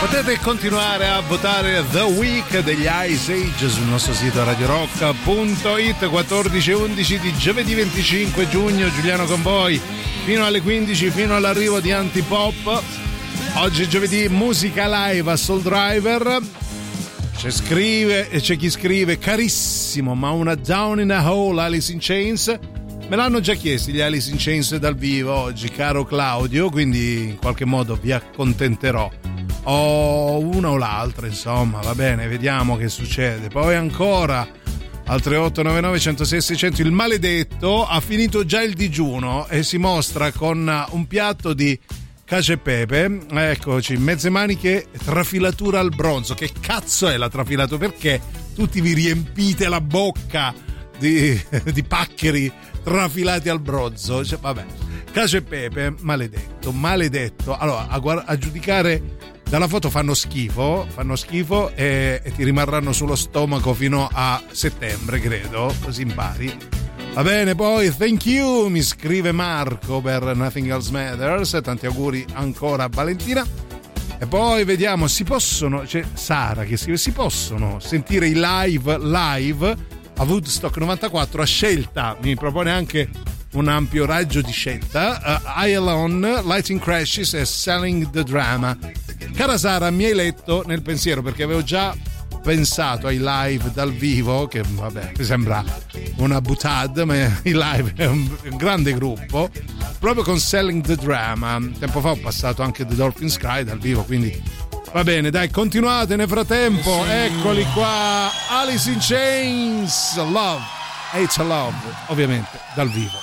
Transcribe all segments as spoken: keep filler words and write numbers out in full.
Potete continuare a votare The Week degli Ice Age sul nostro sito radio rock punto it. Quattordici e undici di giovedì venticinque giugno, Giuliano con voi fino alle quindici, fino all'arrivo di Antipop. Oggi è giovedì, musica live a Soul Driver. C'è scrive e c'è chi scrive: carissimo, ma una Down in a Hole Alice in Chains? Me l'hanno già chiesto gli Alice in Chains dal vivo oggi, caro Claudio, quindi in qualche modo vi accontenterò. O una o l'altra, insomma, va bene, vediamo che succede. Poi ancora al tre otto nove nove uno zero sei sei zero zero, il maledetto ha finito già il digiuno e si mostra con un piatto di cacio e pepe, eccoci, mezze maniche, trafilatura al bronzo. Che cazzo è la trafilatura? Perché tutti vi riempite la bocca di, di paccheri trafilati al bronzo? Cioè, vabbè, cacio e pepe, maledetto, maledetto. Allora, a, guard- a giudicare dalla foto fanno schifo, fanno schifo e, e ti rimarranno sullo stomaco fino a settembre, credo, così impari. Va bene, poi thank you, mi scrive Marco per Nothing Else Matters, tanti auguri ancora a Valentina. E poi vediamo, si possono, c'è Sara che scrive, si possono sentire i live live a Woodstock novantaquattro a scelta, mi propone anche un ampio raggio di scelta, uh, I Alone, Lighting Crashes e Selling the Drama. Cara Sara, mi hai letto nel pensiero, perché avevo già pensato ai live dal vivo, che vabbè, mi sembra una buttad, ma i live è un, un grande gruppo, proprio con Selling the Drama. Tempo fa ho passato anche The Dolphin's Cry dal vivo, quindi va bene, dai, continuate nel frattempo. Eccoli qua, Alice in Chains, Love, Hate to Love, ovviamente dal vivo.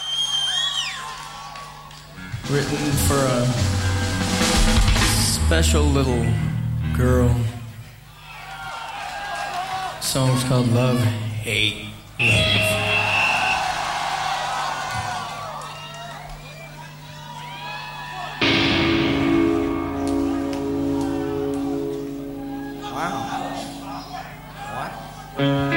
Written for a special little girl. The song's called Love, Hate, Love. Wow. What?